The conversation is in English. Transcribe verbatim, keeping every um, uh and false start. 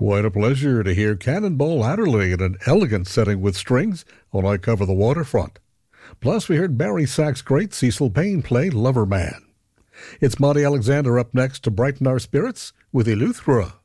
Quite a pleasure to hear Cannonball Adderley in an elegant setting with strings on I Cover the Waterfront. Plus, we heard Barry Sachs' great Cecil Payne play Lover Man. It's Monty Alexander up next to brighten our spirits with Eleuthera.